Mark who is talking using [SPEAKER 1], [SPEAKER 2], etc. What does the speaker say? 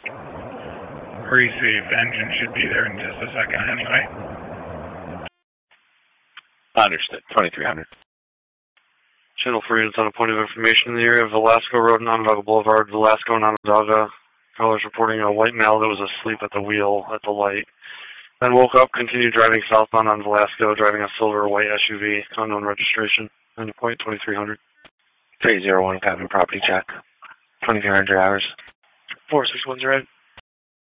[SPEAKER 1] Received. Engine should be there in just a second anyway.
[SPEAKER 2] Understood. 2300.
[SPEAKER 3] Channel 4 units on a point of information in the area of Velasco Road and Onondaga Boulevard, Velasco and Onondaga. Callers reporting a white male that was asleep at the wheel at the light. Then woke up, continued driving southbound on Velasco, driving a silver or white SUV, unknown registration. And point 2300.
[SPEAKER 2] 301, copy property check. 2300 hours.
[SPEAKER 3] 4610.